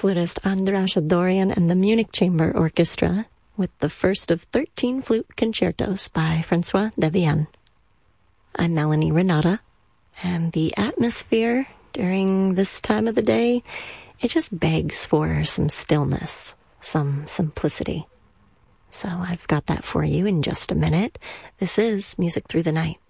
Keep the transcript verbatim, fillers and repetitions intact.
flutist Andras Dorian and the Munich Chamber Orchestra with the first of thirteen flute concertos by Francois Devienne. I'm Melanie Renata, and the atmosphere during this time of the day, it just begs for some stillness, some simplicity. So I've got that for you in just a minute. This is Music Through the Night.